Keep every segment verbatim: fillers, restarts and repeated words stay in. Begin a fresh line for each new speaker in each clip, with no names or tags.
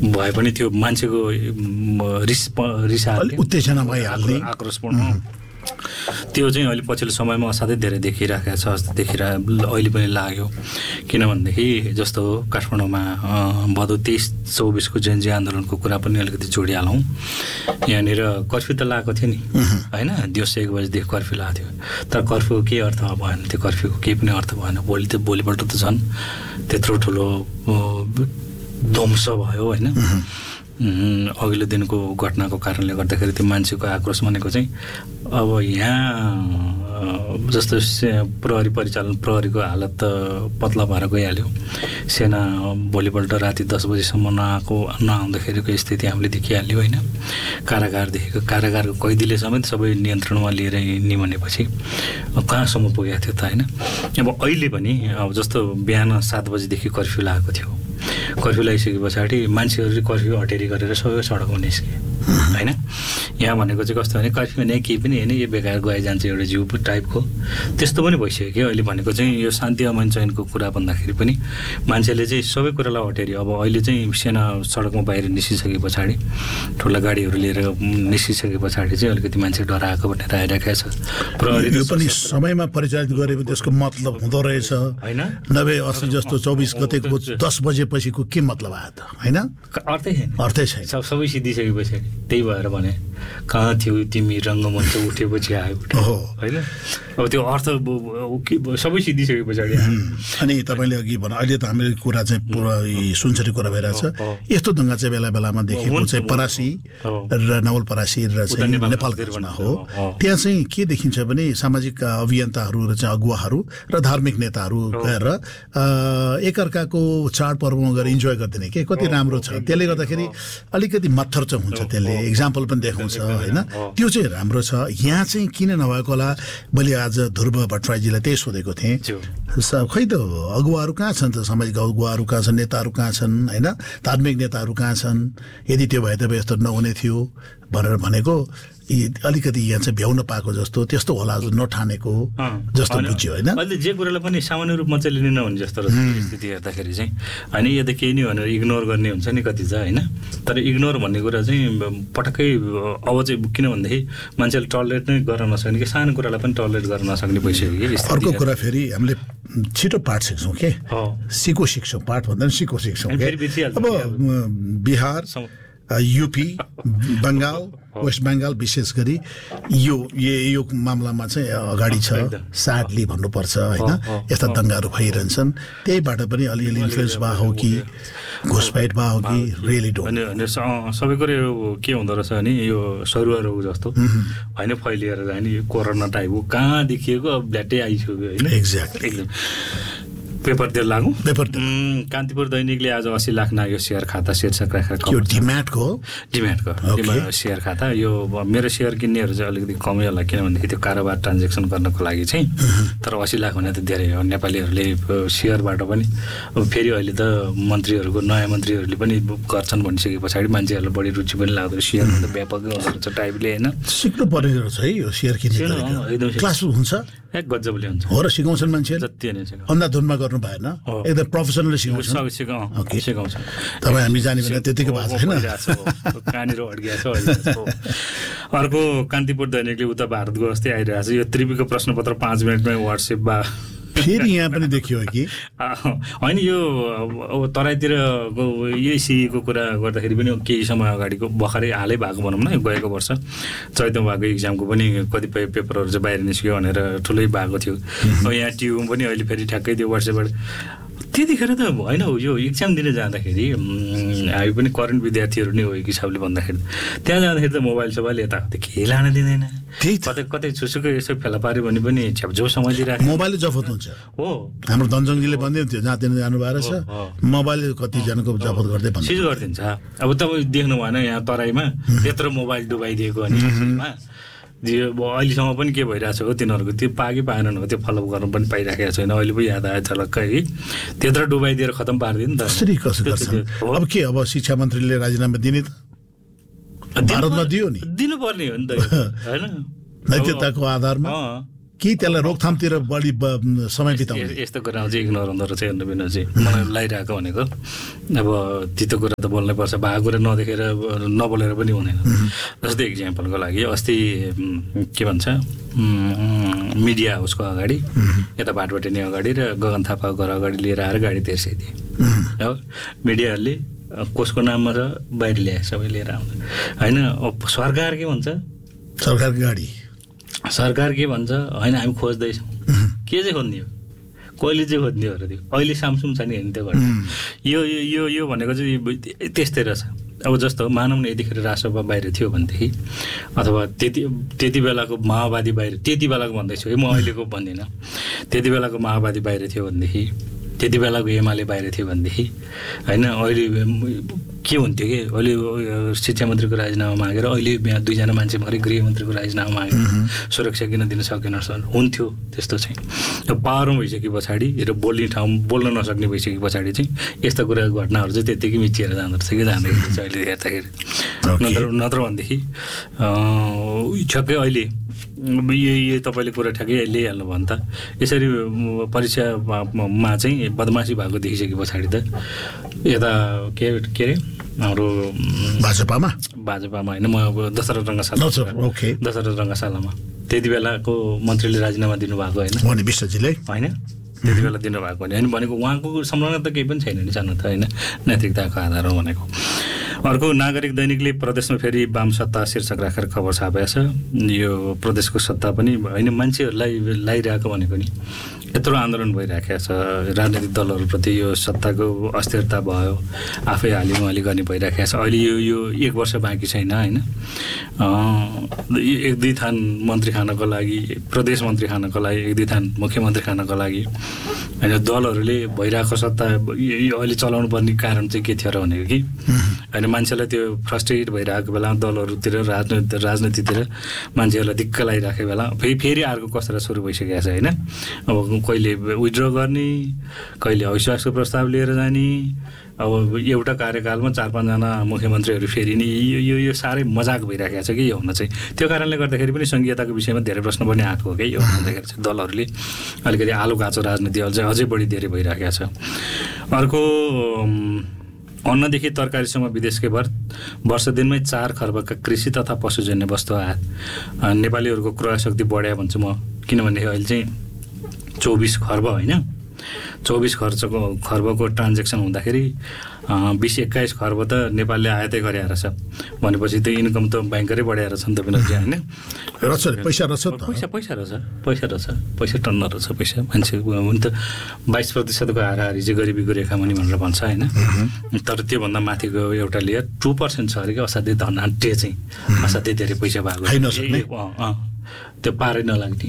भए पनि त्यो मान्छेको रिस रिसा
उत्तेजना भइहाल्ने
आक्रोशपूर्ण त्यो चाहिँ अहिले पछिल्लो समयमा असाध्यै धेरै देखिरहेको छ जस्तो देखिरह अहिले पनि लाग्यो। किनभनेदेखि जस्तो काठमाडौँमा भदौ तेइस चौबिसको जनजी आन्दोलनको कुरा पनि अलिकति जोडिहालौँ। यहाँनिर कर्फ्यू त लगाएको थियो नि होइन, दिउँसो एक बजीदेखि कर्फ्यू लगाएको थियो, तर कर्फ्यूको केही अर्थ भएन, त्यो कर्फ्यूको केही पनि अर्थ भएन। भोलि त भोलिपल्ट त झन् त्यत्रो ठुलो ध्वंस भयो होइन। अघिल्लो दिनको घटनाको कारणले गर्दाखेरि त्यो मान्छेको आक्रोश भनेको चाहिँ अब यहाँ जस्तो प्रहरी परिचालन प्रहरीको हालत त पत्ला भएर गइहाल्यो। सेना भोलिपल्ट राति दस बजीसम्म नआएको नआउँदाखेरिको स्थिति हामीले देखिहाल्यो होइन। कारागारदेखिको कारागारको कैदीले समेत सबै नियन्त्रणमा लिएर निमनेपछि कहाँसम्म पुगेको थियो त होइन। अब अहिले पनि अब जस्तो बिहान सात बजीदेखि कर्फ्यू लगाएको थियो, कर्फ्यू लगाइसके पछाडि मान्छेहरूले कर्फ्यू हटेरी गरेर सबै सडकमा निस्के होइन। यहाँ भनेको चाहिँ कस्तो भने कर्फ्यू भने केही पनि होइन, यो बेकार गए जान्छ एउटा जिउ टाइपको त्यस्तो पनि भइसक्यो कि अहिले भनेको चाहिँ यो शान्ति अमन चयनको कुरा भन्दाखेरि पनि मान्छेले चाहिँ सबै कुरालाई हटेरी। अब अहिले चाहिँ सेना सडकमा बाहिर निस्किसके पछाडि ठुला गाडीहरू लिएर निस्किसके पछाडि चाहिँ अलिकति मान्छे डराएको भनेर आइरहेको छ। प्रहरी
पनि समयमा परिचालित गरेको त्यसको मतलब हुँदो रहेछ होइन। नब्बे अस्सी जस्तो चौबिस गतेको दस बजेपछिको के मतलब आयो त होइन,
अर्थै छैन
अर्थै छैन।
सबै सिद्धिसके पछाडि त्यही भएर भने कहाँ थियो तिमी रङ्गमञ्च उठेपछि आयो होइन। अब त्यो अर्थ सबै सिद्धिसके पछाडि।
अनि तपाईँले अघि भन्नु अहिले त हाम्रो कुरा चाहिँ पुरा सुनसरी कुरा भइरहेछ। यस्तो दङ्गा चाहिँ बेला बेलामा देखेको चाहिँ परासी र नवलपरासी र चाहिँ नेपालको हो। त्यहाँ चाहिँ के देखिन्छ भने सामाजिक अभियन्ताहरू र चाहिँ अगुवाहरू र धार्मिक नेताहरू गएर एकअर्काको चाडपर्वमा गएर इन्जोय गरिदिने के कति राम्रो छ। त्यसले गर्दाखेरि अलिकति मत्थर चाहिँ हुन्छ, त्यसले इक्जाम्पल पनि देखाउँछ होइन। त्यो चाहिँ राम्रो छ। यहाँ चाहिँ किन नभएको होला। मैले आज ध्रुव भट्टराईजीलाई त्यही सोधेको थिएँ, खै त अगुवाहरू कहाँ छन् त, सामाजिक अगुवाहरू कहाँ छन्, नेताहरू कहाँ छन् होइन, धार्मिक नेताहरू कहाँ छन्। यदि त्यो भए त यस्तो नहुने थियो भनेर भनेको अलिकति यहाँ चाहिँ भ्याउन पाएको जस्तो त्यस्तो होला नठानेको जस्तो बुझ्यो होइन।
अहिले जे कुरालाई पनि सामान्य रूपमा चाहिँ लिने नहुने जस्तो स्थिति हेर्दाखेरि चाहिँ होइन। यो त केही नै भनेर इग्नोर गर्ने हुन्छ नि कति चाहिँ होइन। तर इग्नोर भन्ने कुरा चाहिँ पटक्कै अब चाहिँ किन भन्दाखेरि मान्छेले टलरेट नै गर्न नसक्ने कि सानो कुरालाई पनि टलरेट गर्न नसक्ने भइसक्यो कि।
अर्को कुरा फेरि हामीले छिटो पाठ सिक्छौँ के, सिको सिक्छौँ, पाठ भन्दा पनि सिको सिक्छौँ। अब बिहार, युपी, बङ्गाल, वेस्ट बङ्गाल विशेष गरी यो यो मामलामा चाहिँ अगाडि छ स्याडली भन्नुपर्छ होइन। यस्ता दङ्गाहरू भइरहन्छन्, त्यहीबाट पनि अलिअलि इन्फ्लुएन्स भयो हो कि घुसपैठ भयो हो कि रियली डोन्ट।
सबै कुरो के हुँदो रहेछ भने यो सरुवा रोग जस्तो होइन फैलिएर जाने यो कोरोना टाइप हो, कहाँ देखिएको अब ब्ल्याटै आइसक्यो होइन।
एक्ज्याक्टली
एकदम पेपर तेल लागु
पेपर
कान्तिपुर दैनिकले आज अस्सी लाख नाग्यो सेयर खाता शीर्षक राखेर।
यो डिम्याटको
डिम्याटको सेयर खाता। यो मेरो सेयर किन्नेहरू चाहिँ अलिकति कमै होला किनभनेदेखि त्यो कारोबार ट्रान्जेक्सन गर्नको लागि चाहिँ। तर अस्सी लाख भने त धेरै हो। नेपालीहरूले सेयरबाट पनि फेरि अहिले त मन्त्रीहरूको नयाँ मन्त्रीहरूले पनि गर्छन् भनिसके पछाडि मान्छेहरूलाई बढी रुचि पनि लाग्दो सेयरमा त व्यापकै हुँदो रहेछ टाइपले होइन।
सिक्नु पर्ने रहेछ है यो सेयर किन्ने क्लास हुन्छ
एक गजबले हुन्छ
हो र सिकाउँछन् मान्छे
जति नै
अन्धाधुनमा गर्नु भएन, एकदम प्रोफेसनली सिकाउँछ
सिकाउँछ।
तपाईँ हामी जाने बेला त्यतिको भएको छैन
कहाँनिर अड्किया छ। अर्को कान्तिपुर दैनिकले उता भारतको जस्तै आइरहेको छ। यो त्रिपीको प्रश्नपत्र पाँच मिनटमै वाट्सएप बा
फेरि यहाँ पनि देखियो कि
होइन। यो अब तराईतिर यही सिएको कुरा गर्दाखेरि पनि केही समय अगाडिको भर्खरै हालै भएको भनौँ न, गएको वर्ष चैतौँ भएको इक्जामको पनि कतिपय पेपरहरू चाहिँ बाहिर निस्क्यो भनेर ठुलै भएको थियो। यहाँ ट्युब पनि अहिले फेरि ठ्याक्कै त्यो वाट्सएपबाट त्यतिखेर त होइन। यो इक्जाम दिन जाँदाखेरि हामी पनि करेन्ट विद्यार्थीहरू नै हो एक हिसाबले भन्दाखेरि त्यहाँ जाँदाखेरि त मोबाइल सोबाइल यताउति केही लान दिँदैन। कतै कतै छुसुकै यसो फेला पाऱ्यो भने पनि छ्यापझो समय दिइरहेको
मोबाइल जफत हुन्छ हो। हाम्रो धनजङ्गीले भन्दै थियो जहाँतिर जानु भएको रहेछ मोबाइल कतिजनाको जफत गर्दै भन्छ
सिज गरिदिन्छ। अब तपाईँ देख्नु भएन यहाँ तराईमा त्यत्रो मोबाइल डुबाइदिएको अनि अहिलेसम्म पनि के भइरहेको छ हो तिनीहरूको त्यो पाएकै पाएनन् हो त्यो फलोअप गर्नु पनि पाइराखेको छैन। अहिले पनि याद आयो झलक्कै है त्यत्रो डुबाइदिएर खतम पारिदियो नि त।
कसरी कसरी अब के अब शिक्षा मन्त्रीले राजीनामा दिने त भारतमा दियो नि,
दिनुपर्ने हो नि त होइन
नैतिकताको आधारमा कि त्यसलाई रोकथामतिर बढी समय बिताउने?
यस्तो कुरा चाहिँ इग्नोर हुँदो रहेछ हेर्नु बिना चाहिँ मलाई लागिरहेको भनेको अब त्यस्तो कुरा त बोल्नै पर्छ, भएको कुरा नदेखेर नबोलेर पनि हुँदैन। जस्तै इक्जाम्पलको लागि अस्ति के भन्छ मिडिया हाउसको अगाडि यता भाटभटेनी अगाडि र गगन थापाको घर अगाडि लिएर आएर गाडी तेर्साइदिए हो। मिडियाहरूले कसको नाममा छ बाहिर ल्याए सबै लिएर आउँछ होइन। सरकार के भन्छ?
सरकारको गाडी
सरकार के भन्छ? होइन हामी खोज्दैछौँ। के चाहिँ खोज्ने हो? कहिले चाहिँ खोज्ने हो र त्यो? अहिले सामसुम छ नि होइन त्यो घर। यो यो यो भनेको चाहिँ त्यस्तै रहेछ। अब जस्तो मानव न यतिखेर राष्ट्रसभा बाहिर थियो भनेदेखि अथवा त्यति त्यति बेलाको माओवादी बाहिर, त्यति बेलाको भन्दैछु है म अहिलेको भन्दिनँ, त्यति बेलाको माओवादी बाहिर थियो भनेदेखि, त्यति बेलाको एमाले बाहिर थियो भनेदेखि होइन अहिले के हुन्थ्यो कि अहिले शिक्षा मन्त्रीको राजीनामा मागेर अहिले दुईजना मान्छे भरि गृहमन्त्रीको राजीनामा मागेर सुरक्षा किन दिन सकेन हुन्थ्यो। त्यस्तो चाहिँ पावरमा भइसके पछाडि र बोल्ने ठाउँ बोल्न नसक्ने भइसके पछाडि चाहिँ यस्ता कुरा घटनाहरू चाहिँ त्यत्तिकै मिचिएर जाँदो रहेछ कि जाँदाखेरि चाहिँ अहिले हेर्दाखेरि। नत्र नत्र भनेदेखि ठ्याक्कै अहिले यो तपाईँले कुरा ठ्याक्कै ल्याइहाल्नु भयो नि त। यसरी परीक्षामा चाहिँ बदमासी भएको देखिसके पछाडि त यता के के अरे हाम्रो
भाजपामा
भाजपामा होइन म अब दशरथ रङ्गशाला
ओके
दशरथ रङ्गशालामा त्यति बेलाको मन्त्रीले राजीनामा दिनुभएको होइन
विश्वजीले
होइन त्यति बेला दिनुभएको होइन भनेको उहाँको संलग्न त केही पनि छैन नि जानु त होइन नैतिकताको आधारमा भनेको। अर्को नागरिक दैनिकले प्रदेशमा फेरि वाम सत्ता शीर्षक राखेर खबर छापेको छ। यो प्रदेशको सत्ता पनि होइन मान्छेहरूलाई लागिरहेको भनेको नि यत्रो आन्दोलन भइरहेको छ राजनैतिक दलहरूप्रति, यो सत्ताको अस्थिरता भयो आफै हालिमुहाली गर्ने भइरहेको छ। अहिले यो यो एक वर्ष बाँकी छैन होइन, एक दुई थान मन्त्री खानको लागि, प्रदेश मन्त्री खानको लागि, एक दुई थान मुख्यमन्त्री खानको लागि होइन दलहरूले भइरहेको सत्ता अहिले चलाउनु पर्ने कारण चाहिँ के थियो र भनेको कि होइन मान्छेलाई त्यो फ्रस्ट्रेट भइरहेको बेला दलहरूतिर राजनीति राजनीतितिर मान्छेहरूलाई दिक्क लागिरहेको बेला फेरि फेरि अर्को कसरा सुरु भइसकेको छ होइन। अब कहिले विथड्र गर्ने, कहिले अविश्वासको प्रस्ताव लिएर जाने, अब एउटा कार्यकालमा चार पाँचजना मुख्यमन्त्रीहरू फेरि नि यो यो यो साह्रै मजाक भइरहेको छ कि यो हुन चाहिँ। त्यो कारणले गर्दाखेरि पनि सङ्घीयताको विषयमा धेरै प्रश्न पनि आएको हो कि यो भन्दाखेरि चाहिँ दलहरूले अलिकति आलु काँचो राजनीति अझै अझै बढी धेरै भइरहेको छ। अर्को अन्नदेखि तरकारीसम्म विदेशकै भर वर्ष दिनमै चार खर्बका कृषि तथा पशुजन्य वस्तु आयात। नेपालीहरूको क्रय शक्ति बढ्या भन्छु म, किनभने अहिले चाहिँ चौबिस खर्ब होइन चौबिस खर्चको खर्बको ट्रान्जेक्सन हुँदाखेरि बिस एक्काइस खर्ब त नेपालले आयातै गरेर छ भनेपछि त्यो इन्कम त भयङ्करै बढाएर छ नि त विनोदजी होइन।
पैसा रहेछ
पैसा पैसा रहेछ पैसा रहेछ पैसा टन्न रहेछ पैसा मान्छे हुन त बाइस प्रतिशतको हाराहारी चाहिँ गरिबीको रेखामुनि भनेर भन्छ होइन। तर त्योभन्दा माथिको एउटा लेयर टू पर्सेन्ट छ अरे कि असाध्यै धनाट्य चाहिँ असाध्यै धेरै पैसा भएको त्यो पारै नलाग्ने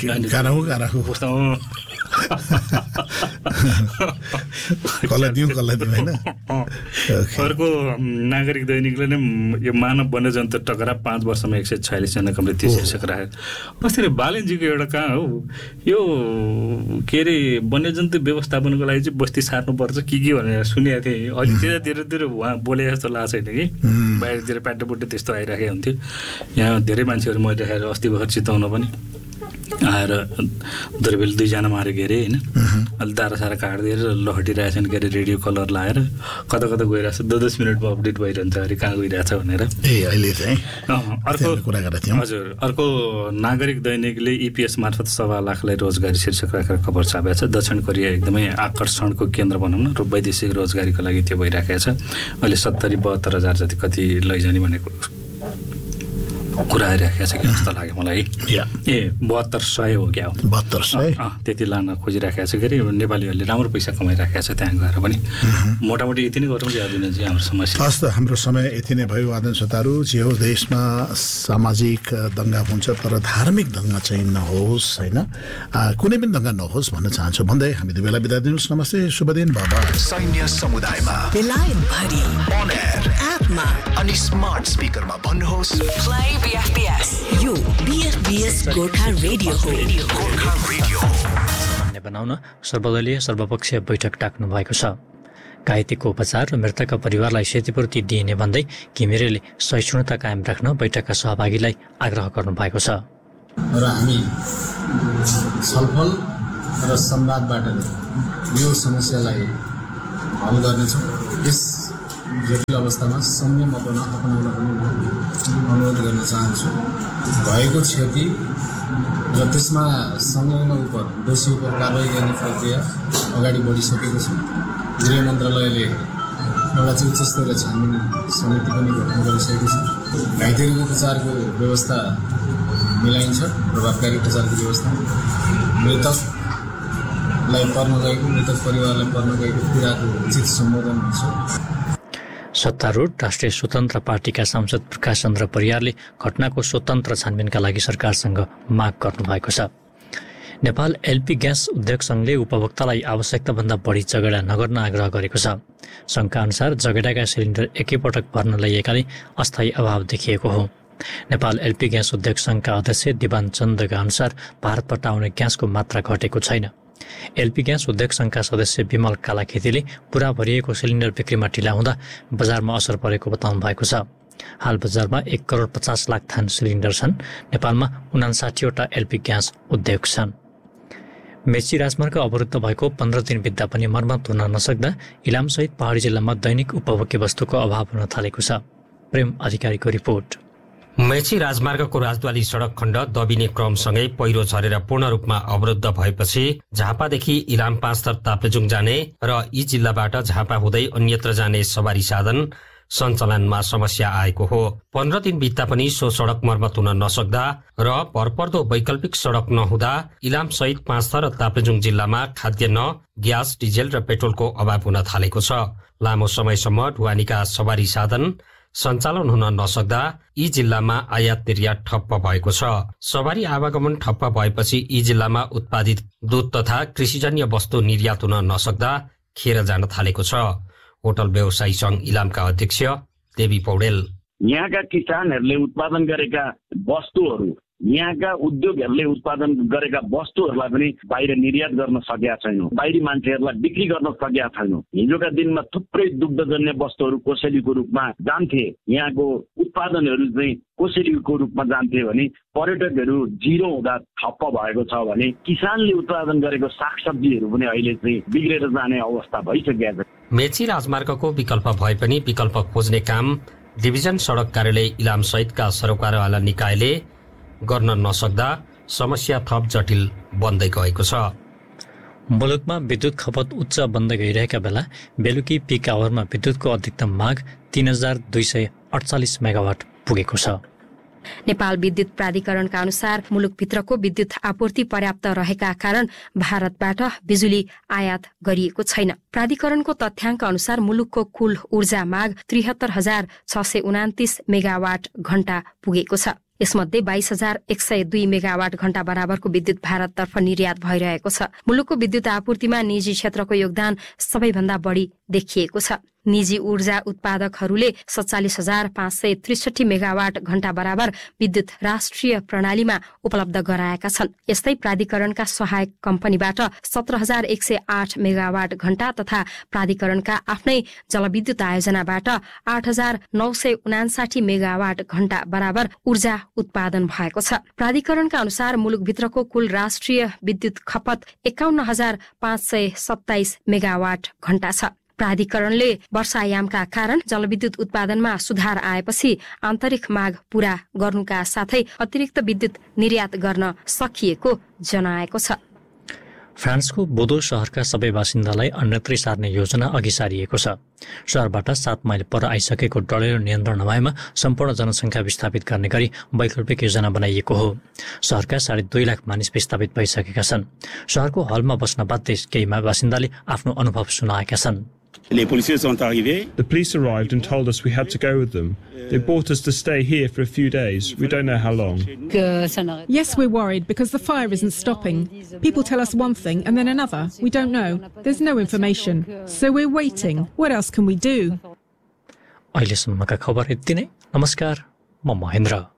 अर्को नागरिक दैनिकले नै यो मानव वन्यजन्तु टकरा पाँच वर्षमा एक सय छयालिसजनाको मृत्यु शीर्षक राखेको। अस्ति बालेनजीको एउटा कहाँ हो यो के अरे वन्यजन्तु व्यवस्थापनको लागि चाहिँ बस्ती सार्नुपर्छ के के भनेर सुनेको थिएँ। अहिले त्यतातिरतिर उहाँ बोले जस्तो लाग्छ छैन कि बाहिरतिर प्याटोपुट्टो त्यस्तो आइरहेको हुन्थ्यो। यहाँ धेरै मान्छेहरू मरिरहेर अस्ति भर्खर चिताउन पनि आएर दुर्बेल दुईजना मारेको अरे होइन। अहिले दारा सारा काटिदिएर लहटिरहेछन् के अरे रेडियो कलर लाएर कता कता गइरहेछ दस दस मिनटमा अपडेट भइरहन्छ अरे कहाँ गइरहेछ भनेर।
ए अहिले चाहिँ
अर्को कुरा गरेको थियौँ हजुर। अर्को नागरिक दैनिकले इपिएस मार्फत सवा लाखलाई रोजगारी शीर्षक राखेर खबर छापेको छ। दक्षिण कोरिया एकदमै आकर्षणको केन्द्र भनौँ न र वैदेशिक रोजगारीको लागि त्यो भइरहेको छ। अहिले सत्तरी बहत्तर हजार जति कति लैजाने भनेको कुरा आइरहेको छ कि जस्तो लाग्यो मलाई। ए बहत्तर सय हो क्या हो
बहत्तर सय
त्यति लान खोजिरहेको छ के अरे नेपालीहरूले राम्रो पैसा कमाइरहेको छ त्यहाँ गएर पनि। मोटामोटी यति नै गरौँ यादिन चाहिँ हाम्रो समस्या।
हस् त हाम्रो समय यति नै भयो आदन श्रोताहरू। जे हो देशमा सामाजिक दङ्गा हुन्छ तर धार्मिक दङ्गा चाहिँ नहोस् होइन, कुनै पनि दङ्गा नहोस् भन्न चाहन्छु भन्दै हामी दुई बेला बिदा दिनुहोस्। नमस्ते शुभ दिन बाबा।
सैन्य समुदायमा बेलायतभरि अन एयर एपमा अनि स्मार्ट स्पिकरमा भन्नुहोस् प्ले बीएफबीएस यो बीएफबीएस गोर्खा रेडियो हो गोर्खा रेडियो
बनाउन सर्वदलीय सर्वपक्षीय बैठक डाक्नु भएको छ। घाइतेको उपचार र मृतकका परिवारलाई क्षतिपूर्ति दिइने भन्दै घिमिरेले सहिष्णुता कायम राख्न बैठकका सहभागीलाई आग्रह गर्नु भएको छ।
र हामी छलफल र संवादबाट यो समस्यालाई हल गर्नेछौँ। यस जटिल अवस्थामा संयम अपना अपनाउन पनि अनुरोध गर्न चाहन्छु। भएको क्षति र त्यसमा संलग्न उप दोषी उप कारवाही गर्ने प्रक्रिया अगाडि बढिसकेको छ। गृह मन्त्रालयले एउटा चाहिँ उच्च स्तरीय छानबिन समिति पनि गठन गरिसकेको छ। घाइतेहरूको उपचारको व्यवस्था मिलाइन्छ, प्रभावकारी उपचारको व्यवस्था, मृतकलाई पर्न गएको मृतक परिवारलाई पर्न गएको पीडाको उचित सम्बोधन हुन्छ।
सत्तारूढ राष्ट्रिय स्वतन्त्र पार्टीका सांसद प्रकाश चन्द्र परियारले घटनाको स्वतन्त्र छानबिनका लागि सरकारसँग माग गर्नुभएको छ। नेपाल एलपी ग्यास उद्योग संघले उपभोक्तालाई आवश्यकताभन्दा बढी जगेडा नगर्न आग्रह गरेको छ। संघका अनुसार जगेडाका सिलिन्डर एकैपटक भर्न ल्याइएकाले अस्थायी अभाव देखिएको हो। नेपाल एलपी ग्यास उद्योग संघका अध्यक्ष दिवान चन्दका अनुसार भारतबाट आउने ग्यासको मात्रा घटेको छैन। एलपी ग्यास उद्योग संघका सदस्य विमल कालाखेतीले पूरा भरिएको सिलिन्डर बिक्रीमा ढिला हुँदा बजारमा असर परेको बताउनु भएको छ। हाल बजारमा एक करोड पचास लाख थान सिलिन्डर छन्। नेपालमा उनासाठीवटा एलपी ग्यास उद्योग छन्। मेची राजमार्ग अवरुद्ध भएको पन्ध्र दिन बित्दा पनि मर्मत हुन नसक्दा इलामसहित पहाडी जिल्लामा दैनिक उपभोग्य वस्तुको अभाव हुन थालेको छ। प्रेम अधिकारीको रिपोर्ट।
मेची राजमार्गको राजद्वारी सडक खण्ड दबिने क्रमसँगै पहिरो झरेर पूर्ण रूपमा अवरुद्ध भएपछि झापादेखि इलाम पाँचथर ताप्लेजुङ जाने र यी जिल्लाबाट झापा हुँदै अन्यत्र जाने सवारी साधन सञ्चालनमा समस्या आएको हो। पन्ध्र दिन बित्दा पनि सो सड़क मर्मत हुन नसक्दा र भरपर्दो वैकल्पिक सड़क नहुँदा इलाम सहित पाँचथर र ताप्लेजुङ जिल्लामा खाद्यान्न, ग्यास, डिजेल र पेट्रोलको अभाव हुन थालेको छ। लामो समयसम्म ढुवानीका सवारी साधन सञ्चालन हुन नसक्दा यी जिल्लामा आयात निर्यात ठप्प भएको छ। सवारी आवागमन ठप्प भएपछि यी जिल्लामा उत्पादित दूध तथा कृषिजन्य वस्तु निर्यात हुन नसक्दा खेर जान थालेको छ। होटल व्यवसायी संघ इलामका अध्यक्ष देवी पौडेल।
यहाँका किसानहरूले उत्पादन गरेका वस्तुहरू, यहाँका उद्योगहरूले उत्पादन गरेका वस्तुहरूलाई पनि बाहिर निर्यात गर्न सकेका छैनौँ, बाहिरी मान्छेहरूलाई बिक्री गर्न सकेका छैनौँ। हिजोका दिनमा थुप्रै दुग्धजन्य वस्तुहरू कोसेलीको रूपमा जान्थे, यहाँको उत्पादनहरू चाहिँ कोसेलीको रूपमा जान्थे भने पर्यटकहरू जिरो हुँदा ठप्प भएको छ भने किसानले उत्पादन गरेको सागसब्जीहरू पनि अहिले चाहिँ बिग्रेर जाने अवस्था भइसकेको छ।
मेची राजमार्गको विकल्प भए पनि विकल्प खोज्ने काम डिभिजन सड़क कार्यालय इलाम सहितका सरोकारवाला निकायले गर्न नसक्दा समस्या थप जटिल बन्दै गएको छ।
मुलुकमा विद्युत खपत उच्च बन्दै गइरहेका बेला बेलुकी पिक आवरमा विद्युतको अधिकतम माग तीन हजार दुई सय अडचालिस मेगावाट पुगेको छ।
नेपाल विद्युत प्राधिकरणका अनुसार मुलुकभित्रको विद्युत आपूर्ति पर्याप्त रहेका कारण भारतबाट बिजुली आयात गरिएको छैन। प्राधिकरणको तथ्याङ्क अनुसार मुलुकको कुल ऊर्जा माग त्रिहत्तर हजार छ सय उनातिस मेगावाट घण्टा पुगेको छ। यसमध्ये बाइस हजार एक सय दुई मेगावाट घण्टा बराबरको विद्युत भारततर्फ निर्यात भइरहेको छ। मुलुकको विद्युत आपूर्तिमा निजी क्षेत्रको योगदान सबैभन्दा बढी देखिएको छ। निजी ऊर्जा उत्पादकहरूले सत्तालिस हजार पाँच सय त्रिसठी मेगावाट घण्टा बराबर विद्युत राष्ट्रिय प्रणालीमा उपलब्ध गराएका छन्। यस्तै प्राधिकरणका सहायक कम्पनीबाट सत्र हजार एक सय आठ मेगावाट घण्टा तथा प्राधिकरणका आफ्नै जलविद्युत आयोजनाबाट आठ हजार नौ सय उनासाठी मेगावाट घण्टा बराबर ऊर्जा उत्पादन भएको छ। प्राधिकरणका अनुसार मुलुकभित्रको कुल राष्ट्रिय विद्युत खपत एकाउन्न हजार पाँच सय सत्ताइस मेगावाट घण्टा छ। प्राधिकरणले वर्षायामका कारण जलविद्युत उत्पादनमा सुधार आएपछि आन्तरिक माग पूरा गर्नुका साथै अतिरिक्त विद्युत निर्यात गर्न सकिएको जनाएको छ।
फ्रान्सको बोदो शहरका सबै बासिन्दालाई अन्यत्रै सार्ने योजना अघि सारिएको छ। शहरबाट सात माइल पर आइसकेको डढेलो नियन्त्रण नभएमा सम्पूर्ण जनसङ्ख्या विस्थापित गर्ने गरी वैकल्पिक योजना बनाइएको हो। शहरका साढे दुई लाख मानिस विस्थापित भइसकेका छन्। शहरको हलमा बस्न बाध्य केही बासिन्दाले आफ्नो अनुभव सुनाएका छन्।
The police arrived and told us we had to go with them. They brought us to stay here for a few days. We don't know how long.
Yes, we're worried because the fire isn't stopping. People tell us one thing and then another. We don't know. There's no information. So we're waiting. What else can we do?
अहिलेसम्मका खबर यति नै। नमस्कार, म महेन्द्र।